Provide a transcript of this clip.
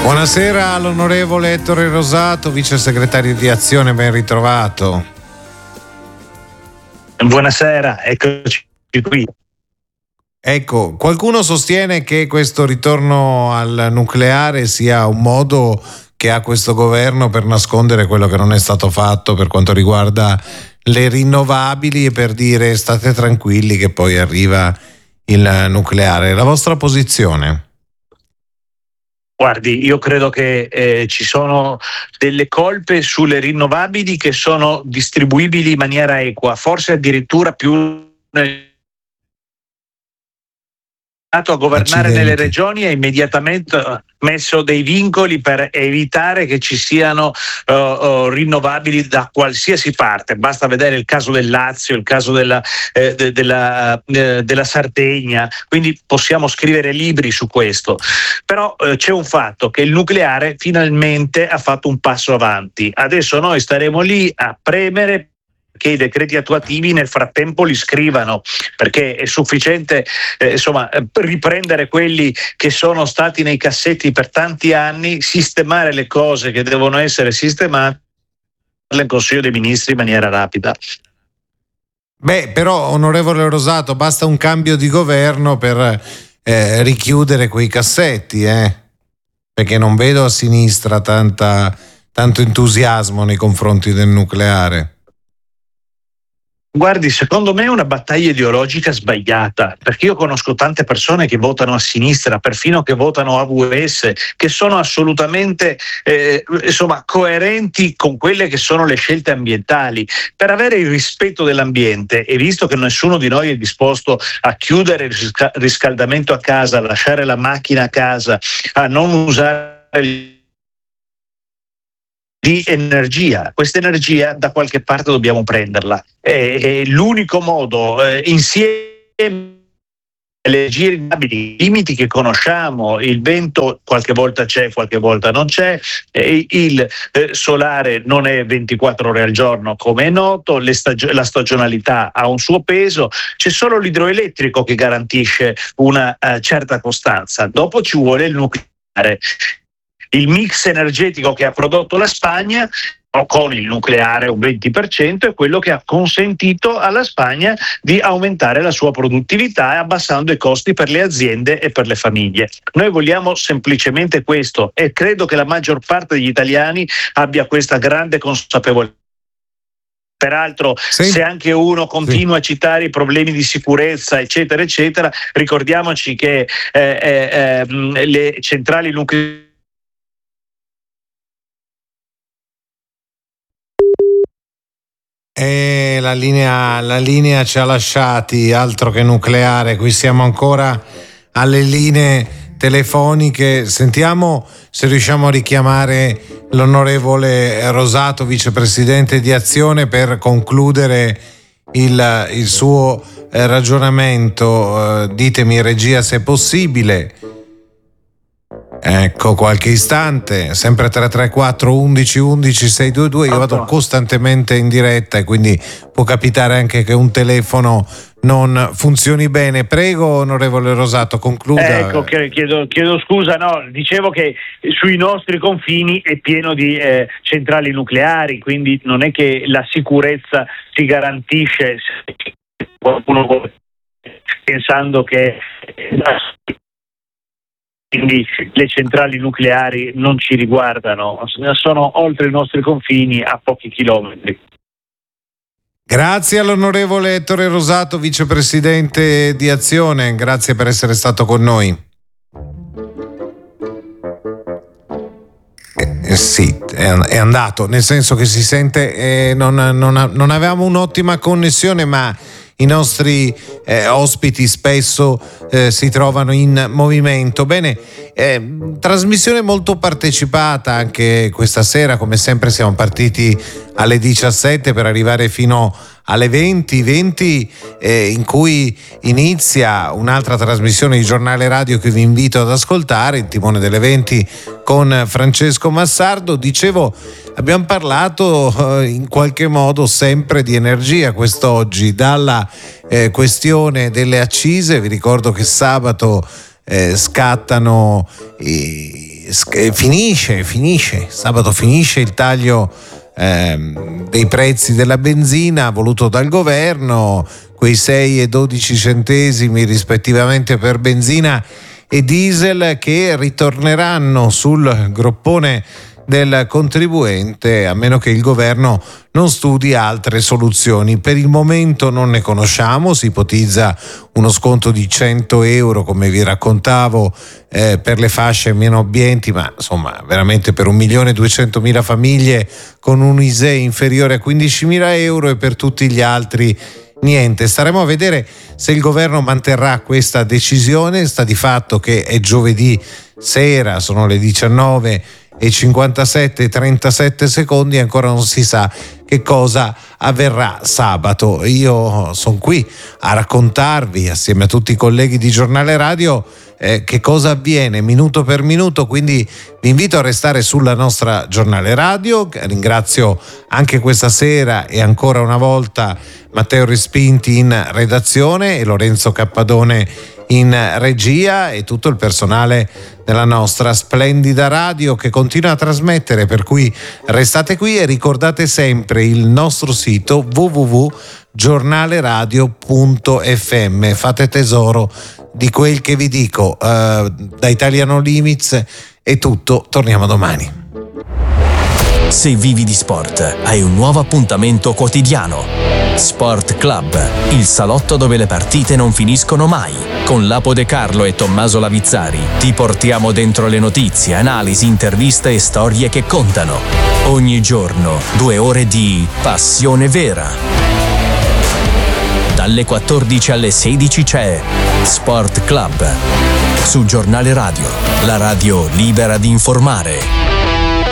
Buonasera all'onorevole Ettore Rosato, vice segretario di Azione, ben ritrovato. Buonasera, eccoci qui. Ecco, qualcuno sostiene che questo ritorno al nucleare sia un modo che ha questo governo per nascondere quello che non è stato fatto per quanto riguarda le rinnovabili e per dire state tranquilli che poi arriva il nucleare. La vostra posizione? Guardi, io credo che ci sono delle colpe sulle rinnovabili che sono distribuibili in maniera equa, forse addirittura più a governare nelle regioni ha immediatamente messo dei vincoli per evitare che ci siano rinnovabili da qualsiasi parte. Basta vedere il caso del Lazio, il caso della Sardegna, quindi possiamo scrivere libri su questo. Però c'è un fatto, che il nucleare finalmente ha fatto un passo avanti. Adesso noi staremo lì a premere che i decreti attuativi nel frattempo li scrivano, perché è sufficiente riprendere quelli che sono stati nei cassetti per tanti anni, sistemare le cose che devono essere sistemate nel Consiglio dei Ministri in maniera rapida. Beh, però onorevole Rosato, basta un cambio di governo per richiudere quei cassetti, perché non vedo a sinistra tanto entusiasmo nei confronti del nucleare. Guardi, secondo me è una battaglia ideologica sbagliata, perché io conosco tante persone che votano a sinistra, perfino che votano AVS, che sono assolutamente coerenti con quelle che sono le scelte ambientali. Per avere il rispetto dell'ambiente, e visto che nessuno di noi è disposto a chiudere il riscaldamento a casa, a lasciare la macchina a casa, a non usare di energia. Questa energia da qualche parte dobbiamo prenderla. È l'unico modo, insieme alle energie rinnovabili, i limiti che conosciamo, il vento qualche volta c'è, qualche volta non c'è, il solare non è 24 ore al giorno come è noto, la stagionalità ha un suo peso, c'è solo l'idroelettrico che garantisce una certa costanza. Dopo ci vuole il nucleare. Il mix energetico che ha prodotto la Spagna con il nucleare un 20% è quello che ha consentito alla Spagna di aumentare la sua produttività abbassando i costi per le aziende e per le famiglie. Noi vogliamo semplicemente questo e credo che la maggior parte degli italiani abbia questa grande consapevolezza. Peraltro, se anche uno continua a citare i problemi di sicurezza, eccetera, eccetera, ricordiamoci che le centrali nucleari La linea ci ha lasciati, altro che nucleare, qui siamo ancora alle linee telefoniche. Sentiamo se riusciamo a richiamare l'onorevole Rosato, vicepresidente di Azione, per concludere il suo ragionamento. Ditemi, regia, se è possibile. Ecco, qualche istante, sempre 334 11 11 622. Io vado costantemente in diretta e quindi può capitare anche che un telefono non funzioni bene. Prego, onorevole Rosato, concluda. Ecco, chiedo scusa, no, dicevo che sui nostri confini è pieno di centrali nucleari, quindi non è che la sicurezza si garantisce se qualcuno vuole, pensando che quindi le centrali nucleari non ci riguardano, sono oltre i nostri confini a pochi chilometri. Grazie all'onorevole Ettore Rosato, vicepresidente di Azione, grazie per essere stato con noi. Sì, è andato, nel senso che si sente, non avevamo un'ottima connessione, ma i nostri ospiti spesso si trovano in movimento. Bene, trasmissione molto partecipata anche questa sera, come sempre siamo partiti alle 17 per arrivare fino alle 20 in cui inizia un'altra trasmissione di giornale radio che vi invito ad ascoltare, il Timone delle 20 con Francesco Massardo. Dicevo, abbiamo parlato in qualche modo sempre di energia quest'oggi, dalla questione delle accise. Vi ricordo che sabato scattano, sabato finisce il taglio dei prezzi della benzina voluto dal governo, quei 6 e 12 centesimi rispettivamente per benzina e diesel che ritorneranno sul groppone del contribuente, a meno che il governo non studi altre soluzioni. Per il momento non ne conosciamo, si ipotizza uno sconto di 100 euro, come vi raccontavo, per le fasce meno abbienti, ma insomma veramente per 1.200.000 famiglie con un ISEE inferiore a 15.000 euro, e per tutti gli altri niente. Staremo a vedere se il governo manterrà questa decisione. Sta di fatto che è giovedì sera, sono le 19:57:37 secondi, ancora non si sa che cosa avverrà sabato. Io sono qui a raccontarvi assieme a tutti i colleghi di Giornale Radio che cosa avviene minuto per minuto, quindi vi invito a restare sulla nostra Giornale Radio. Ringrazio anche questa sera e ancora una volta Matteo Respinti in redazione e Lorenzo Cappadone in regia e tutto il personale della nostra splendida radio che continua a trasmettere, per cui restate qui e ricordate sempre il nostro sito www.giornaleradio.fm. Fate tesoro di quel che vi dico. Da Italiano Limits è tutto, torniamo domani. Se vivi di sport, hai un nuovo appuntamento quotidiano. Sport Club, il salotto dove le partite non finiscono mai. Con Lapo De Carlo e Tommaso Lavizzari ti portiamo dentro le notizie, analisi, interviste e storie che contano. Ogni giorno 2 ore di passione vera. Dalle 14 alle 16 c'è Sport Club su Giornale Radio, la radio libera di informare.